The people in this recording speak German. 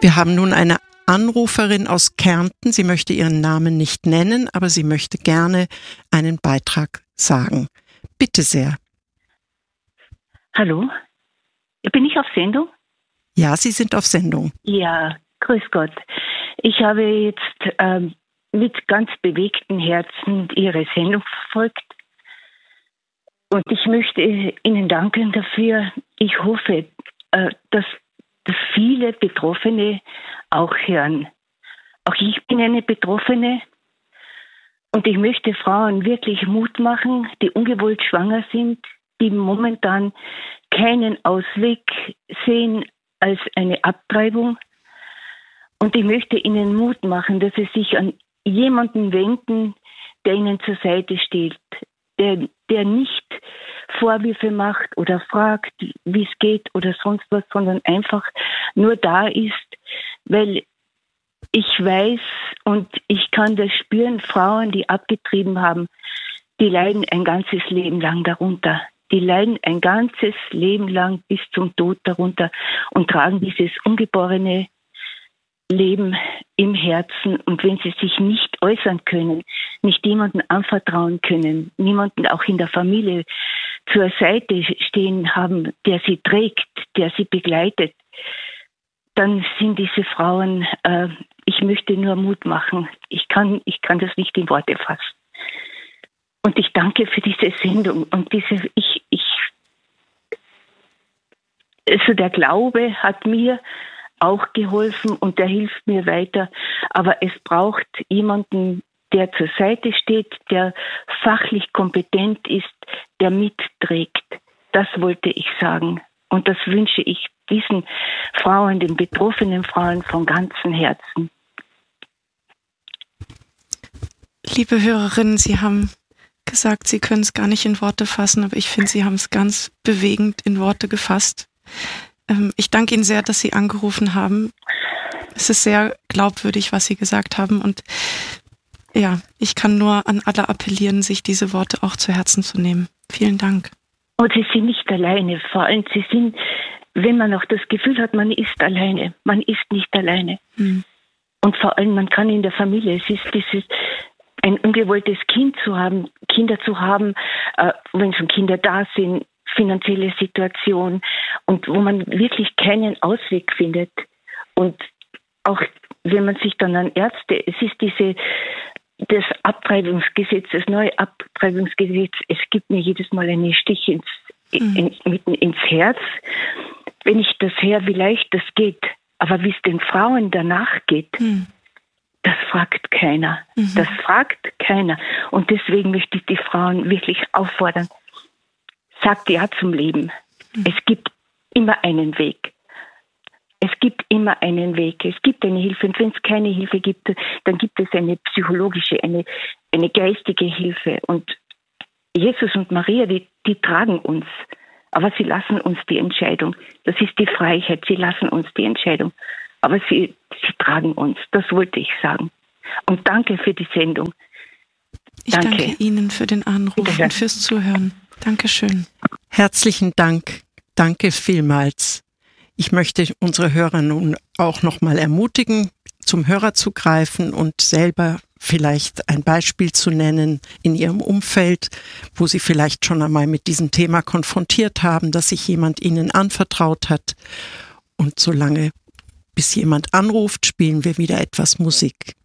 Wir haben nun eine Anruferin aus Kärnten. Sie möchte ihren Namen nicht nennen, aber sie möchte gerne einen Beitrag sagen. Bitte sehr. Hallo? Bin ich auf Sendung? Ja, Sie sind auf Sendung. Ja, grüß Gott. Ich habe jetzt mit ganz bewegtem Herzen Ihre Sendung verfolgt. Und ich möchte Ihnen danken dafür. Ich hoffe, dass viele Betroffene auch hören. Auch ich bin eine Betroffene. Und ich möchte Frauen wirklich Mut machen, die ungewollt schwanger sind, die momentan keinen Ausweg sehen als eine Abtreibung. Und ich möchte ihnen Mut machen, dass sie sich an jemanden wenden, der ihnen zur Seite steht, der nicht Vorwürfe macht oder fragt, wie es geht oder sonst was, sondern einfach nur da ist, weil ich weiß und ich kann das spüren, Frauen, die abgetrieben haben, die leiden ein ganzes Leben lang darunter. Die leiden ein ganzes Leben lang bis zum Tod darunter und tragen dieses ungeborene Leben im Herzen. Und wenn sie sich nicht äußern können, nicht jemanden anvertrauen können, niemanden auch in der Familie zur Seite stehen haben, der sie trägt, der sie begleitet, dann sind diese Frauen, ich möchte nur Mut machen. Ich kann das nicht in Worte fassen. Und ich danke für diese Sendung und also der Glaube hat mir auch geholfen und der hilft mir weiter. Aber es braucht jemanden, der zur Seite steht, der fachlich kompetent ist, der mitträgt. Das wollte ich sagen. Und das wünsche ich diesen Frauen, den betroffenen Frauen von ganzem Herzen. Liebe Hörerinnen, Sie haben gesagt, Sie können es gar nicht in Worte fassen, aber ich finde, Sie haben es ganz bewegend in Worte gefasst. Ich danke Ihnen sehr, dass Sie angerufen haben. Es ist sehr glaubwürdig, was Sie gesagt haben und ja, ich kann nur an alle appellieren, sich diese Worte auch zu Herzen zu nehmen. Vielen Dank. Und Sie sind nicht alleine, vor allem Sie sind, wenn man noch das Gefühl hat, man ist alleine, man ist nicht alleine. Und vor allem, man kann in der Familie, es ist dieses ein ungewolltes Kind zu haben, Kinder zu haben, wenn schon Kinder da sind, finanzielle Situation und wo man wirklich keinen Ausweg findet. Und auch wenn man sich dann an Ärzte, es ist das Abtreibungsgesetz, das neue Abtreibungsgesetz, es gibt mir jedes Mal einen Stich mitten ins Herz, wenn ich das höre, wie leicht das geht. Aber wie es den Frauen danach geht, das fragt keiner. Das fragt keiner. Und deswegen möchte ich die Frauen wirklich auffordern, sagt ja zum Leben. Es gibt immer einen Weg. Es gibt immer einen Weg. Es gibt eine Hilfe. Und wenn es keine Hilfe gibt, dann gibt es eine psychologische, eine geistige Hilfe. Und Jesus und Maria, die tragen uns. Aber sie lassen uns die Entscheidung. Das ist die Freiheit. Sie lassen uns die Entscheidung. Aber sie tragen uns. Das wollte ich sagen. Und danke für die Sendung. Ich danke Ihnen für den Anruf und fürs Zuhören. Dankeschön. Herzlichen Dank. Danke vielmals. Ich möchte unsere Hörer nun auch noch mal ermutigen, zum Hörer zu greifen und selber vielleicht ein Beispiel zu nennen in ihrem Umfeld, wo sie vielleicht schon einmal mit diesem Thema konfrontiert haben, dass sich jemand ihnen anvertraut hat. Und solange bis jemand anruft, spielen wir wieder etwas Musik.